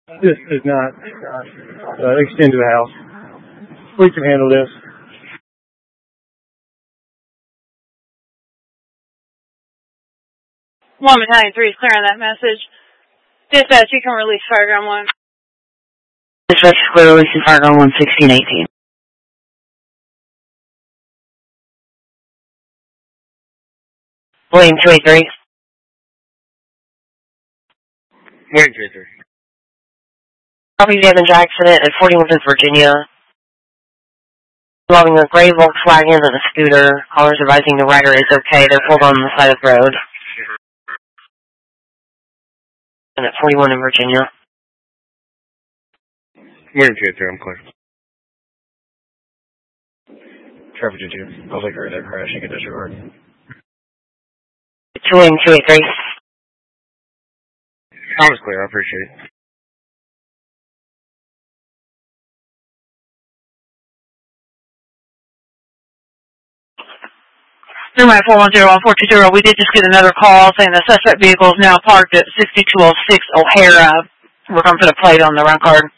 This is not extend to the house. We can handle this. One Battalion 3 is clearing that message. Dispatch, you can release Fireground 1. Dispatch is clear, releasing Fireground 1, 1618. William 283. William 283. Copy damage accident at 41st Virginia. Involving a gray Volkswagen and a scooter. Callers advising the rider is okay. They're pulled on the side of the road. And at 41 in Virginia. William 283, I'm clear. Traffic Virginia. I'll take her in that crash and get disregard. William 283. I was clear, I appreciate it. Newman 410-1420, we did just get another call saying the suspect vehicle is now parked at 6206 O'Hara. We're going to put a plate on the run card.